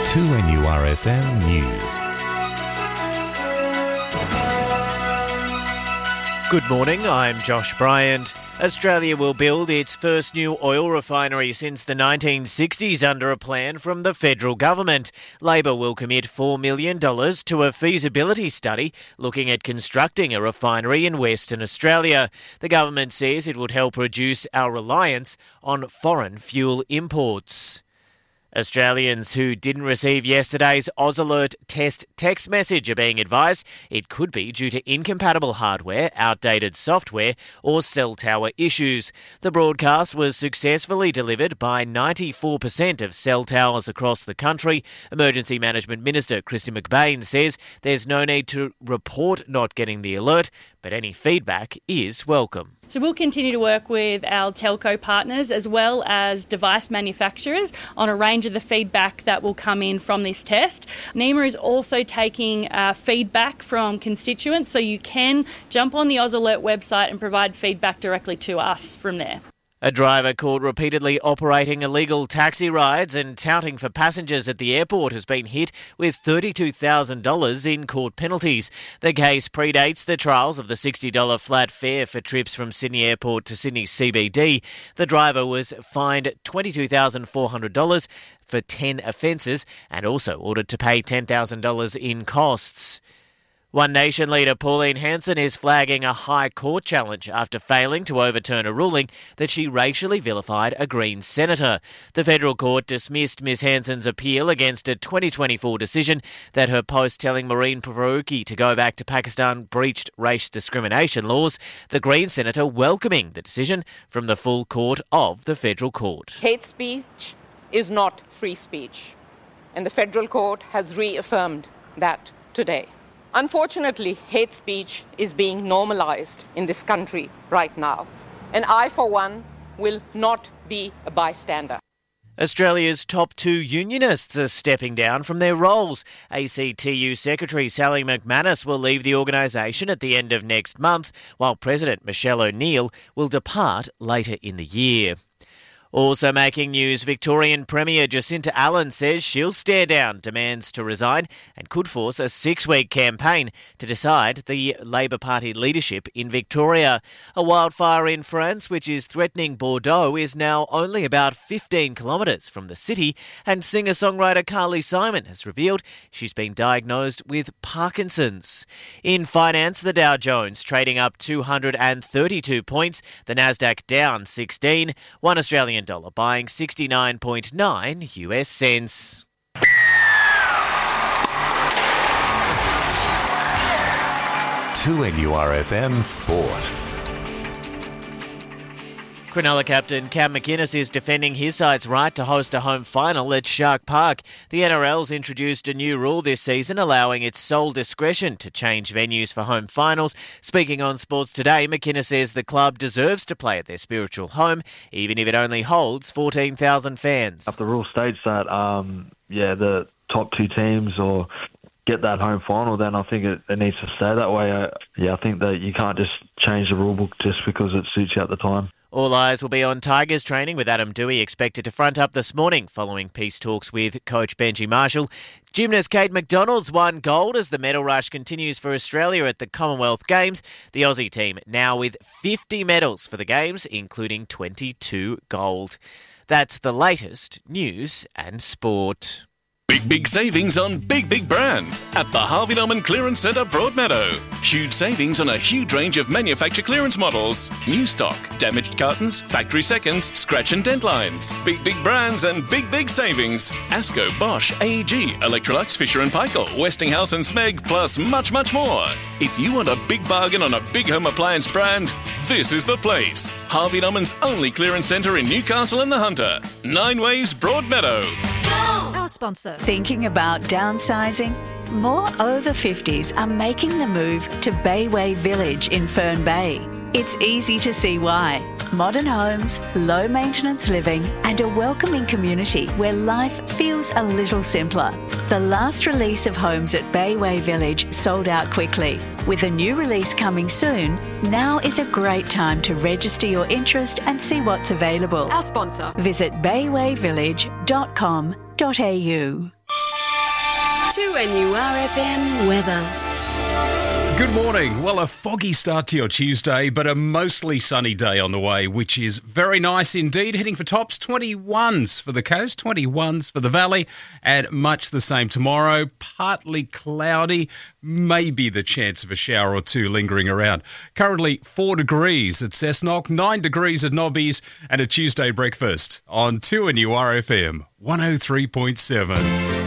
2NURFM News. Good morning, I'm Josh Bryant. Australia will build its first new oil refinery since the 1960s under a plan from the federal government. Labor will commit $4 million to a feasibility study looking at constructing a refinery in Western Australia. The government says it would help reduce our reliance on foreign fuel imports. Australians who didn't receive yesterday's AusAlert test text message are being advised it could be due to incompatible hardware, outdated software or cell tower issues. The broadcast was successfully delivered by 94% of cell towers across the country. Emergency Management Minister Kristin McBain says there's no need to report not getting the alert, but any feedback is welcome. So we'll continue to work with our telco partners as well as device manufacturers on a range of the feedback that will come in from this test. NEMA is also taking feedback from constituents, so you can jump on the AusAlert website and provide feedback directly to us from there. A driver caught repeatedly operating illegal taxi rides and touting for passengers at the airport has been hit with $32,000 in court penalties. The case predates the trials of the $60 flat fare for trips from Sydney Airport to Sydney CBD. The driver was fined $22,400 for 10 offences and also ordered to pay $10,000 in costs. One Nation leader Pauline Hanson is flagging a High Court challenge after failing to overturn a ruling that she racially vilified a Greens senator. The federal court dismissed Ms Hanson's appeal against a 2024 decision that her post telling Marine Faruqi to go back to Pakistan breached race discrimination laws, the Greens senator welcoming the decision from the full court of the federal court. Hate speech is not free speech, and the federal court has reaffirmed that today. Unfortunately, hate speech is being normalised in this country right now, and I, for one, will not be a bystander. Australia's top two unionists are stepping down from their roles. ACTU Secretary Sally McManus will leave the organisation at the end of next month, while President Michelle O'Neill will depart later in the year. Also making news, Victorian Premier Jacinta Allen says she'll stare down demands to resign and could force a 6-week campaign to decide the Labor Party leadership in Victoria. A wildfire in France, which is threatening Bordeaux, is now only about 15 kilometres from the city, and singer-songwriter Carly Simon has revealed she's been diagnosed with Parkinson's. In finance, the Dow Jones trading up 232 points, the Nasdaq down 16, one Australian dollar buying 69.9 US cents. To NURFM Sport. Cronulla captain Cam McInnes is defending his side's right to host a home final at Shark Park. The NRL's introduced a new rule this season allowing its sole discretion to change venues for home finals. Speaking on Sports Today, McInnes says the club deserves to play at their spiritual home, even if it only holds 14,000 fans. If the rule states that, the top two teams or get that home final, then I think it needs to stay that way. I think that you can't just change the rule book just because it suits you at the time. All eyes will be on Tigers training, with Adam Doueihi expected to front up this morning following peace talks with coach Benji Marshall. Gymnast Kate McDonald's won gold as the medal rush continues for Australia at the Commonwealth Games. The Aussie team now with 50 medals for the Games, including 22 gold. That's the latest news and sport. Big savings on big brands at the Harvey Norman Clearance Centre Broadmeadow. Huge savings on a huge range of manufacturer clearance models. New stock, damaged cartons, factory seconds, scratch and dent lines. Big brands and big savings. Asco, Bosch, AEG, Electrolux, Fisher & Paykel, Westinghouse and Smeg, plus much more. If you want a big bargain on a big home appliance brand, this is the place. Harvey Norman's only clearance centre in Newcastle and the Hunter. 9 Ways Broadmeadow. Our sponsor. Thinking about downsizing? More over 50s are making the move to Bayway Village in Fern Bay. It's easy to see why. Modern homes, low maintenance living, and a welcoming community where life feels a little simpler. The last release of homes at Bayway Village sold out quickly. With a new release coming soon, now is a great time to register your interest and see what's available. Our sponsor. Visit baywayvillage.com.au. 2NURFM weather. Good morning. Well, a foggy start to your Tuesday, but a mostly sunny day on the way, which is very nice indeed. Heading for tops, 21s for the coast, 21s for the valley, and much the same tomorrow. Partly cloudy, maybe the chance of a shower or two lingering around. Currently 4 degrees at Cessnock, 9 degrees at Nobbies, and a Tuesday breakfast on 2NURFM 103.7.